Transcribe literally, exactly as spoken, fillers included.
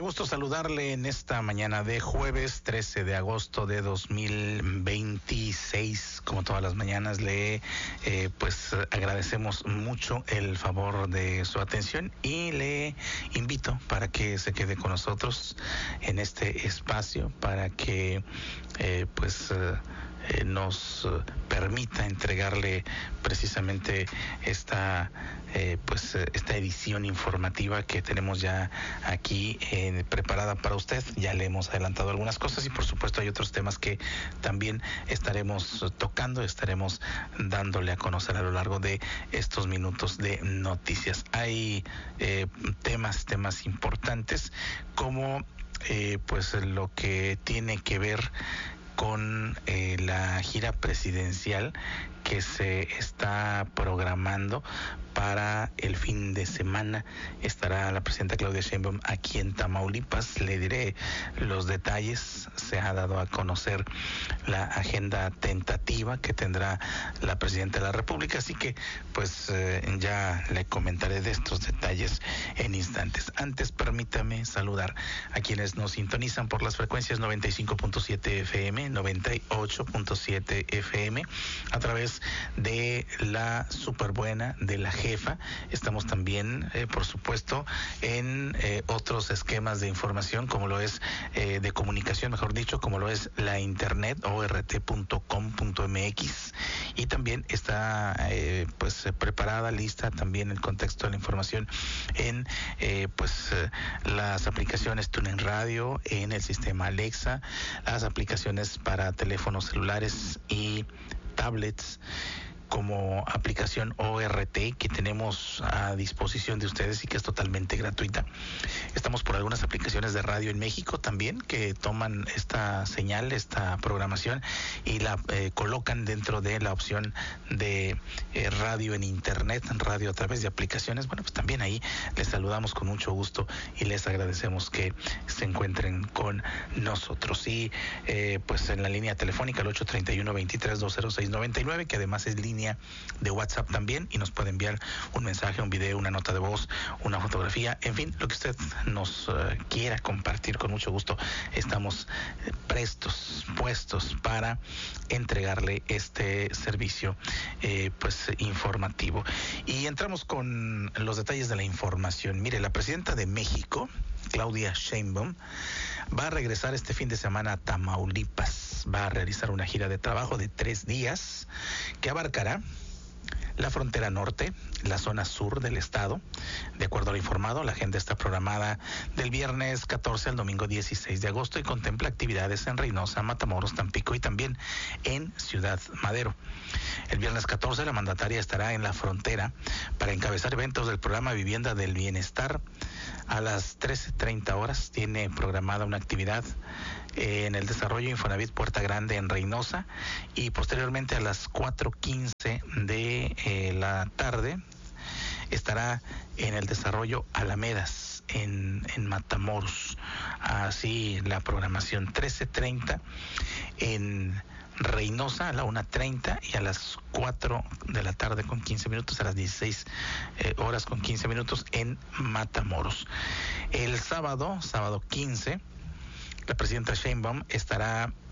gusto saludarle en esta mañana de jueves trece de agosto de dos mil veintiséis. Como todas las mañanas le eh, pues agradecemos mucho el favor de su atención y le invito para que se quede con nosotros en este espacio para que eh, pues eh, Eh, nos eh, permita entregarle precisamente esta eh, pues eh, esta edición informativa que tenemos ya aquí eh, preparada para usted. Ya le hemos adelantado algunas cosas y por supuesto hay otros temas que también estaremos tocando, estaremos dándole a conocer a lo largo de estos minutos de noticias. Hay eh, temas, temas importantes como eh, pues lo que tiene que ver con eh, la gira presidencial que se está programando para el fin de semana. Estará la presidenta Claudia Sheinbaum aquí en Tamaulipas. Le diré los detalles. Se ha dado a conocer la agenda tentativa que tendrá la presidenta de la República, así que pues eh, ya le comentaré de estos detalles en instantes. Antes permítame saludar a quienes nos sintonizan por las frecuencias noventa y cinco punto siete F M, noventa y ocho punto siete F M, a través de la Superbuena, de la Jefa. Estamos también, eh, por supuesto, en eh, otros esquemas de información, como lo es eh, de comunicación, mejor dicho, como lo es la internet, o r t punto com punto m x, y también está eh, pues preparada, lista también el contexto de la información en eh, pues eh, las aplicaciones TuneIn Radio, en el sistema Alexa, las aplicaciones para teléfonos celulares y tablets, como aplicación O R T que tenemos a disposición de ustedes y que es totalmente gratuita. Estamos por algunas aplicaciones de radio en México también que toman esta señal, esta programación y la eh, colocan dentro de la opción de eh, radio en internet, radio a través de aplicaciones. Bueno, pues también ahí les saludamos con mucho gusto y les agradecemos que se encuentren con nosotros. Y eh, pues en la línea telefónica el ocho treinta y uno, veintitrés, dos cero seis, noventa y nueve, que además es línea de WhatsApp también, y nos puede enviar un mensaje, un video, una nota de voz, una fotografía, en fin, lo que usted nos uh, quiera compartir, con mucho gusto estamos eh, prestos, puestos para entregarle este servicio eh, pues informativo. Y entramos con los detalles de la información. Mire, la presidenta de México, Claudia Sheinbaum, va a regresar este fin de semana a Tamaulipas. Va a realizar una gira de trabajo de tres días que abarcará la frontera norte, la zona sur del estado. De acuerdo a lo informado, la agenda está programada del viernes catorce al domingo dieciséis de agosto y contempla actividades en Reynosa, Matamoros, Tampico y también en Ciudad Madero. El viernes catorce la mandataria estará en la frontera para encabezar eventos del programa Vivienda del Bienestar. A las trece treinta horas tiene programada una actividad en el desarrollo Infonavit Puerta Grande en Reynosa, y posteriormente a las cuatro quince de eh, la tarde estará en el desarrollo Alamedas en, en Matamoros. Así la programación: trece treinta en Reynosa, a la una treinta, y a las cuatro de la tarde con quince minutos, a las dieciséis eh, horas con quince minutos en Matamoros. El sábado, sábado quince, la presidenta Sheinbaum estará